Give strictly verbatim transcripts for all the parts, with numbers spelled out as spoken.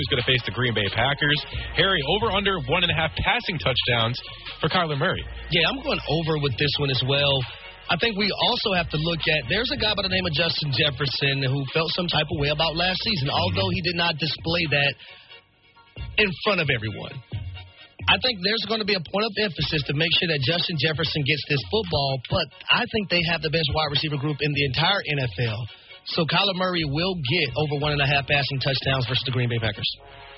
who's going to face the Green Bay Packers. Harry, over under one and a half passing touchdowns for Kyler Murray. Yeah, I'm going over with this one as well. I think we also have to look at, there's a guy by the name of Justin Jefferson who felt some type of way about last season, mm-hmm. although he did not display that in front of everyone. I think there's going to be a point of emphasis to make sure that Justin Jefferson gets this football, but I think they have the best wide receiver group in the entire N F L. So Kyler Murray will get over one and a half passing touchdowns versus the Green Bay Packers.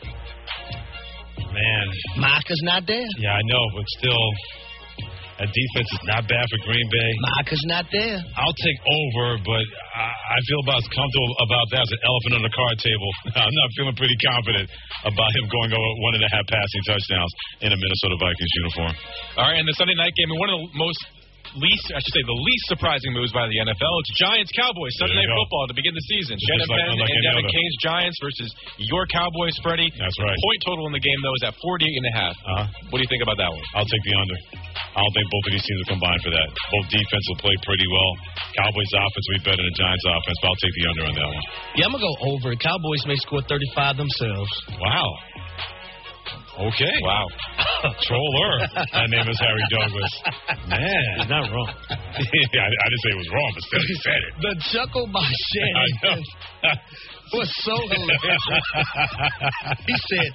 Man. Micah's not there. Yeah, I know, but still... That defense is not bad for Green Bay. Micah's not there. I'll take over, but I, I feel about as comfortable about that as an elephant on the card table. I'm not feeling pretty confident about him going over one and a half passing touchdowns in a Minnesota Vikings uniform. All right, and the Sunday night game, and one of the most least, I should say, the least surprising moves by the N F L. It's Giants-Cowboys, Sunday Night Football to begin the season. Shannon like, Penn like and Devin other. Cain's Giants versus your Cowboys, Freddie. That's right. Point total in the game, though, is at forty-eight and a half. Uh-huh. What do you think about that one? I'll take the under. I don't think both of these teams will combine for that. Both defense will play pretty well. Cowboys' offense will be better than Giants' offense, but I'll take the under on that one. Yeah, I'm going to go over. Cowboys may score thirty-five themselves. Wow. Okay. Wow. Troller. My name is Harry Douglas. Man, he's not wrong. yeah, I, I didn't say it was wrong, but still he said it. The chuckle by Shannon was so hilarious. He said,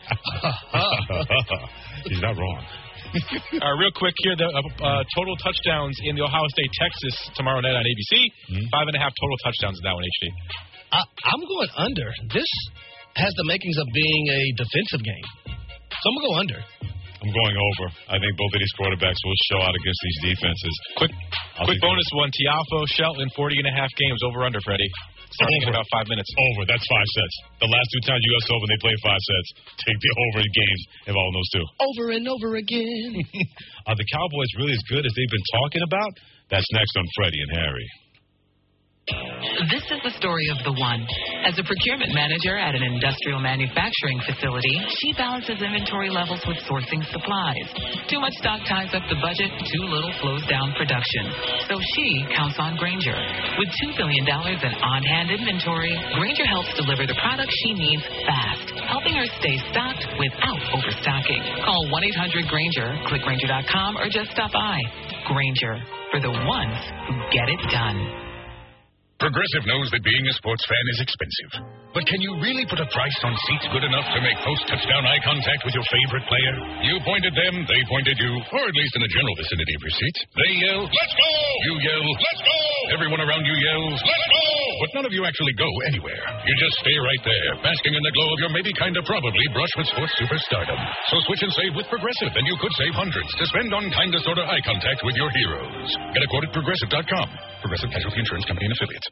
he's not wrong. All right, real quick here, the uh, uh, total touchdowns in the Ohio State, Texas tomorrow night on A B C. Mm-hmm. Five and a half total touchdowns in that one, H D. I, I'm going under. This has the makings of being a defensive game. So I'm going to go under. I'm going over. I think both of these quarterbacks will show out against these defenses. Quick I'll quick bonus one, Tiafo, Shelton, forty and a half games, over under, Freddie. Starting in about five minutes. Over. That's five sets. The last two times U S Open, they played five sets. Take the over in games involving those two. Over and over again. Are the Cowboys really as good as they've been talking about? That's next on Freddie and Harry. This is the story of the one. As a procurement manager at an industrial manufacturing facility, she balances inventory levels with sourcing supplies. Too much stock ties up the budget, too little slows down production. So she counts on Grainger. With two billion dollars in on-hand inventory, Grainger helps deliver the products she needs fast, helping her stay stocked without overstocking. Call one eight hundred Grainger, click Grainger dot com, or just stop by. Grainger, for the ones who get it done. Progressive knows that being a sports fan is expensive. But can you really put a price on seats good enough to make post-touchdown eye contact with your favorite player? You pointed them, they pointed you, or at least in the general vicinity of your seats. They yell, "Let's go!" You yell, "Let's go!" Everyone around you yells, "Let's go!" But none of you actually go anywhere. You just stay right there, basking in the glow of your maybe kind of probably brush with sports superstardom. So switch and save with Progressive, and you could save hundreds to spend on kind of sort of eye contact with your heroes. Get a quote at Progressive dot com. Progressive Casualty Insurance Company and Affiliates.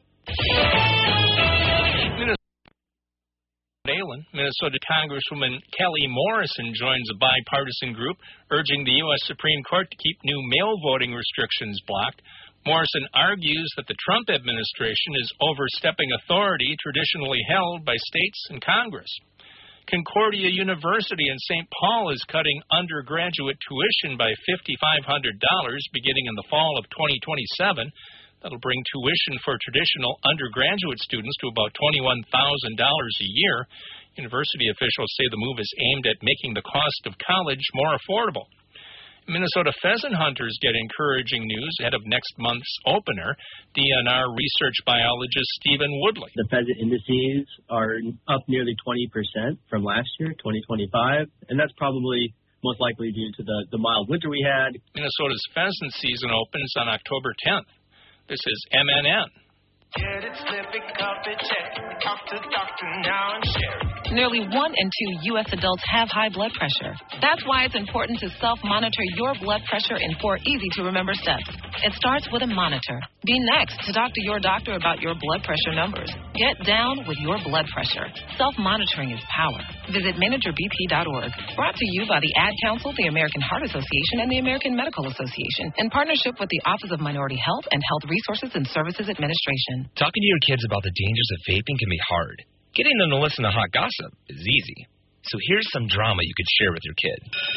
Minnesota Congresswoman Kelly Morrison joins a bipartisan group urging the U S Supreme Court to keep new mail voting restrictions blocked. Morrison argues that the Trump administration is overstepping authority traditionally held by states and Congress. Concordia University in Saint Paul is cutting undergraduate tuition by five thousand five hundred dollars beginning in the fall of twenty twenty-seven. That'll bring tuition for traditional undergraduate students to about twenty-one thousand dollars a year. University officials say the move is aimed at making the cost of college more affordable. Minnesota pheasant hunters get encouraging news ahead of next month's opener. D N R research biologist Stephen Woodley. The pheasant indices are up nearly twenty percent from last year, twenty twenty-five, and that's probably most likely due to the, the mild winter we had. Minnesota's pheasant season opens on October tenth. This is M N N. Get it, slip it, cup it, check. Talk to the doctor now and share it. Nearly one in two U S adults have high blood pressure. That's why it's important to self-monitor your blood pressure in four easy-to-remember steps. It starts with a monitor. Be next to talk to your doctor about your blood pressure numbers. Get down with your blood pressure. Self-monitoring is power. Visit manager b p dot org. Brought to you by the Ad Council, the American Heart Association, and the American Medical Association, in partnership with the Office of Minority Health and Health Resources and Services Administration. Talking to your kids about the dangers of vaping can be hard. Getting them to listen to hot gossip is easy. So here's some drama you could share with your kid.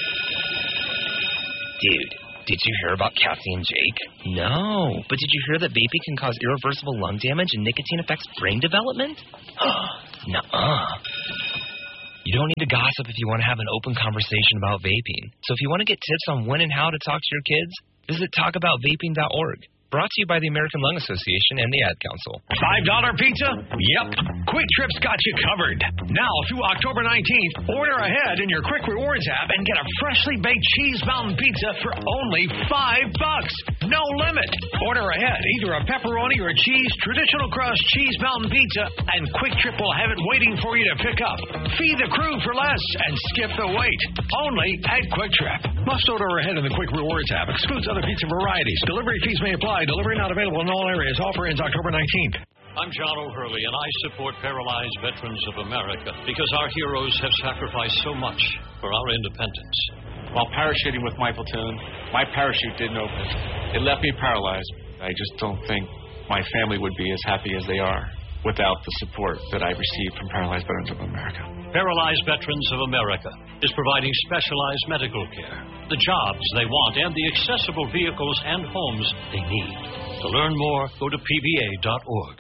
Dude, did you hear about Cassie and Jake? No, but did you hear that vaping can cause irreversible lung damage and nicotine affects brain development? Nuh-uh. You don't need to gossip if you want to have an open conversation about vaping. So if you want to get tips on when and how to talk to your kids, visit talk about vaping dot org. Brought to you by the American Lung Association and the Ad Council. five dollar pizza? Yep. Quick Trip's got you covered. Now through October nineteenth, order ahead in your Quick Rewards app and get a freshly baked Cheese Mountain Pizza for only five bucks. No limit. Order ahead, either a pepperoni or a cheese, traditional crust Cheese Mountain Pizza, and Quick Trip will have it waiting for you to pick up. Feed the crew for less and skip the wait. Only at Quick Trip. Must order ahead in the Quick Rewards app. Excludes other pizza varieties. Delivery fees may apply. Delivery not available in all areas. Offer ends October nineteenth. I'm John O'Hurley, and I support Paralyzed Veterans of America because our heroes have sacrificed so much for our independence. While parachuting with my platoon, my parachute didn't open. It left me paralyzed. I just don't think my family would be as happy as they are without the support that I received from Paralyzed Veterans of America. Paralyzed Veterans of America is providing specialized medical care, the jobs they want, and the accessible vehicles and homes they need. To learn more, go to P V A dot org.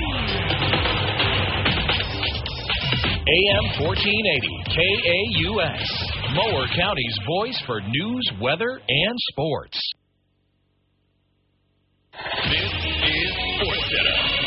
A M fourteen eighty, K A U S, Mower County's voice for news, weather, and sports. This is SportsCenter.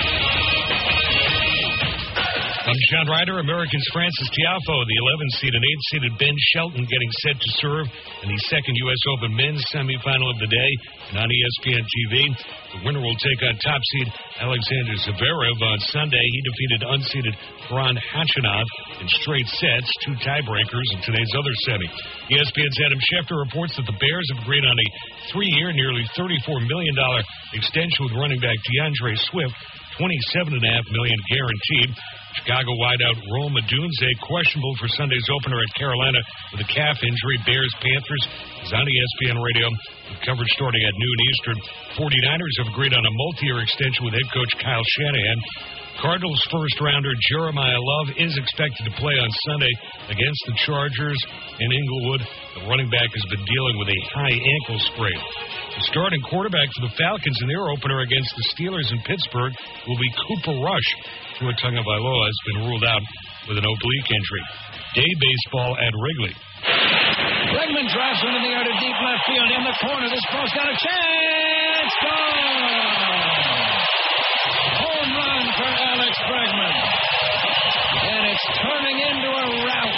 I'm John Ryder. Americans Francis Tiafoe, the eleventh seed and eighth seeded Ben Shelton getting set to serve in the second U S Open men's semifinal of the day. And on E S P N T V, the winner will take on top seed Alexander Zverev on Sunday. He defeated unseeded Karen Khachanov in straight sets, two tiebreakers in today's other semi. E S P N's Adam Schefter reports that the Bears have agreed on a three-year, nearly thirty-four million dollars extension with running back DeAndre Swift, twenty-seven point five million dollars guaranteed. Chicago wideout Rome Odunze questionable for Sunday's opener at Carolina with a calf injury. Bears-Panthers is on E S P N Radio with coverage starting at noon Eastern. forty-niners have agreed on a multi-year extension with head coach Kyle Shanahan. Cardinals first-rounder Jeremiah Love is expected to play on Sunday against the Chargers in Inglewood. The running back has been dealing with a high ankle sprain. The starting quarterback for the Falcons in their opener against the Steelers in Pittsburgh will be Cooper Rush. Tua Tagovailoa has been ruled out with an oblique injury. Day baseball at Wrigley. Bregman drives one in the air to deep left field. In the corner, this ball's got a chance. Gone! Home run for Alex Bregman. And it's turning into a rout.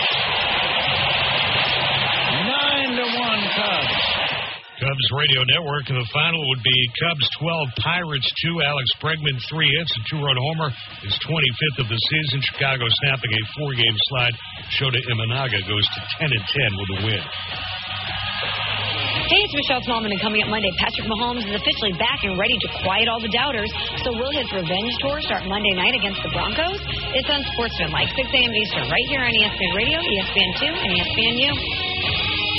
Nine to one Cubs. Cubs Radio Network, and the final would be Cubs twelve, Pirates two. Alex Bregman, three hits, a two-run homer, his twenty-fifth of the season. Chicago snapping a four-game slide. Shota Imanaga goes to ten and ten with a win. Hey, it's Michelle Smallman, and coming up Monday, Patrick Mahomes is officially back and ready to quiet all the doubters. So will his revenge tour start Monday night against the Broncos? It's on Sportsman, like six a.m. Eastern, right here on E S P N Radio, E S P N two, and E S P N U.